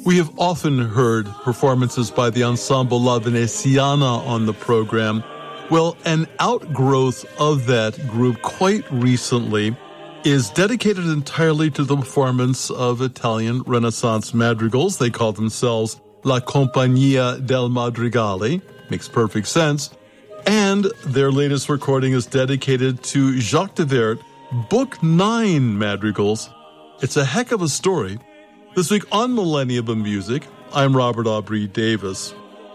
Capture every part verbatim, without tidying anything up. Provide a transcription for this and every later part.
We have often heard performances by the Ensemble La Veneziana on the program. Well, an outgrowth of that group quite recently is dedicated entirely to the performance of Italian Renaissance madrigals. They call themselves La Compagnia del Madrigale. Makes perfect sense. And their latest recording is dedicated to Jacques de Weerdt, Book nine Madrigals. It's a heck of a story. This week on Millennium of Music, I'm Robert Aubrey Davis.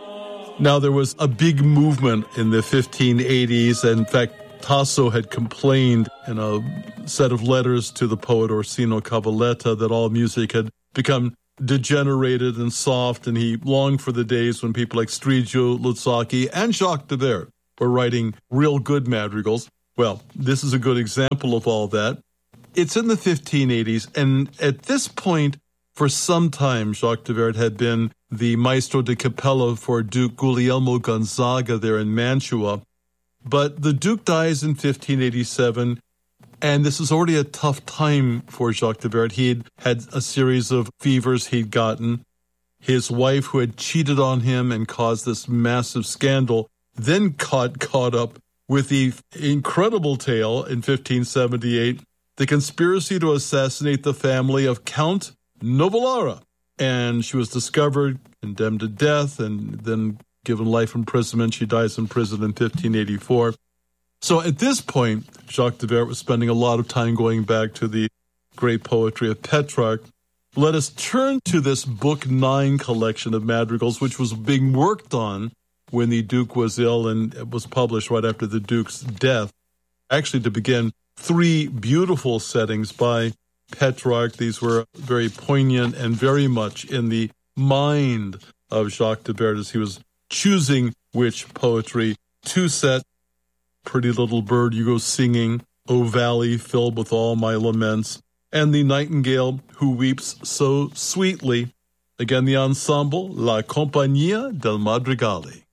Now, there was a big movement in the fifteen eighties, and in fact, Tasso had complained in a set of letters to the poet Orsino Cavaletta that all music had become degenerated and soft, and he longed for the days when people like Striggio, Luzzaschi, and Jacques de Weerdt were writing real good madrigals. Well, this is a good example of all that. It's in the fifteen eighties, and at this point, for some time, Jacques de Weerdt had been the maestro di cappella for Duke Guglielmo Gonzaga there in Mantua. But the Duke dies in fifteen eighty-seven, and this is already a tough time for Jacques de Weerdt. He had had a series of fevers he'd gotten. His wife, who had cheated on him and caused this massive scandal, then caught, caught up with the incredible tale in fifteen seventy-eight, the conspiracy to assassinate the family of Count Novolara. And she was discovered, condemned to death, and then given life imprisonment. She dies in prison in fifteen eighty-four. So at this point, Jacques de Weerdt was spending a lot of time going back to the great poetry of Petrarch. Let us turn to this Book nine collection of madrigals, which was being worked on when the Duke was ill, and it was published right after the Duke's death. Actually, to begin, three beautiful settings by Petrarch. These were very poignant and very much in the mind of Jacques de Weerdt as he was choosing which poetry to set. Pretty Little Bird, You Go Singing, O Valley Filled with All My Laments, and The Nightingale Who Weeps So Sweetly. Again, the ensemble, La Compagnia del Madrigale.